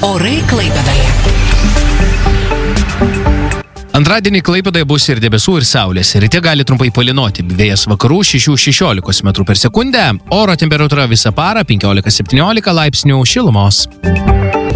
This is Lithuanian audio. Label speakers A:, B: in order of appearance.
A: Orai Klaipėdoje.
B: Antradienį Klaipėdoje bus ir debesų, ir saulės. Ryte gali trumpai palynoti. Vėjas vakarų 6-16 m/s. Oro temperatūra visą parą 15-17 laipsnių šilumos.